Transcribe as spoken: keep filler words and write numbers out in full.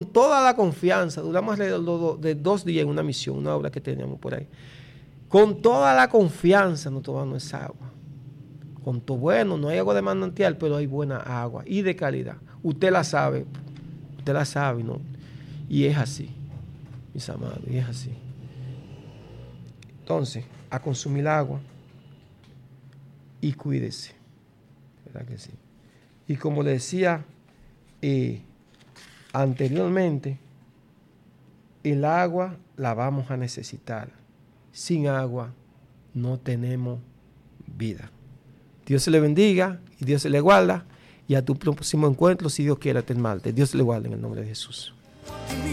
con toda la confianza. Duramos alrededor de dos días en una misión, una obra que teníamos por ahí. Con toda la confianza nos tomamos esa agua. Con todo bueno, no hay agua de manantial, pero hay buena agua y de calidad. Usted la sabe, usted la sabe, ¿no? Y es así, mis amados, y es así. Entonces, a consumir agua y cuídese, ¿verdad que sí? Y como le decía eh, anteriormente, el agua la vamos a necesitar. Sin agua no tenemos vida. Dios se le bendiga y Dios se le guarda. Y a tu próximo encuentro, si Dios quiere, te martes. Dios le guarde en el nombre de Jesús.